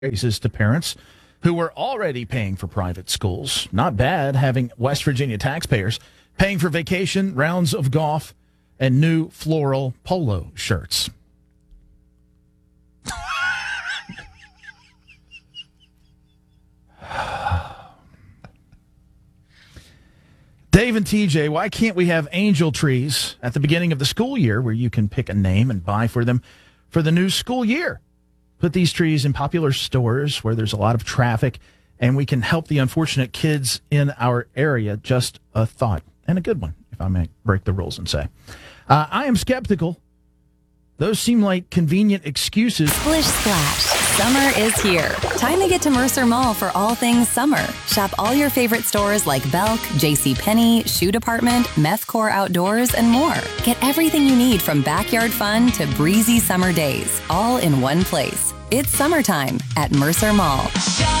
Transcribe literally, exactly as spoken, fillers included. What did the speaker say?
raises to parents who were already paying for private schools. Not bad having West Virginia taxpayers paying for vacation, rounds of golf, and new floral polo shirts. Dave and T J, why can't we have angel trees at the beginning of the school year where you can pick a name and buy for them for the new school year? Put these trees in popular stores where there's a lot of traffic, and we can help the unfortunate kids in our area. Just a thought, and a good one, if I may break the rules and say. Uh, I am skeptical. Those seem like convenient excuses. Splish Splash. Summer is here. Time to get to Mercer Mall for all things summer. Shop all your favorite stores like Belk, JCPenney, Shoe Department, Methcore Outdoors, and more. Get everything you need from backyard fun to breezy summer days, all in one place. It's summertime at Mercer Mall.